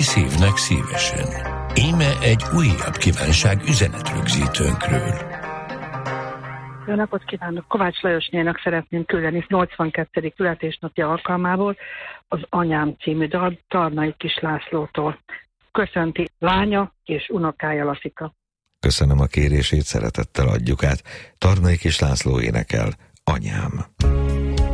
szívnek szívesen. Íme egy újabb kívánság üzenetrögzítőnkről. Jó napot kívánok! Kovács Lajosnénak szeretném küldeni 82. születésnapja alkalmából az Anyám című dal Tarnai Kis Lászlótól. Köszönti lánya és unokája Laszika. Köszönöm a kérését, szeretettel adjuk át. Tarnai Kis László énekel Anyám.